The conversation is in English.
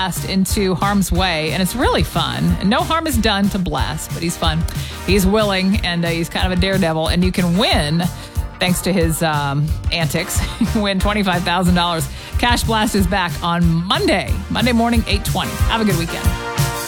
Blast into harm's way, and it's really fun. No harm is done to Blast, but he's fun. He's willing, and he's kind of a daredevil, and you can win, thanks to his antics, win $25,000. Cash Blast is back on Monday morning, 8:20. Have a good weekend.